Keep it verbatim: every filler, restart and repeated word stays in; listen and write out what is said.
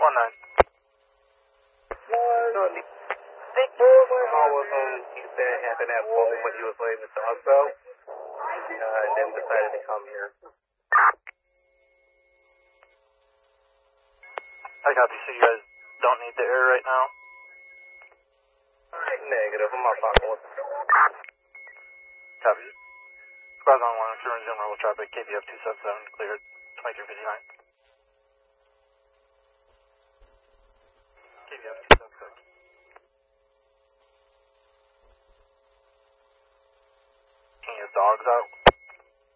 one nine. Thank you. Call was on Houston, happened at home when he was leaving to Oswell, uh, and then decided to come here. I copy, so you guys don't need the air right now? Negative, I'm not talking with him. Copy. Squad on one, return general traffic, K B F two seven seven, cleared, twenty-three fifty-nine. K B F two seven seven. Can you get dogs out?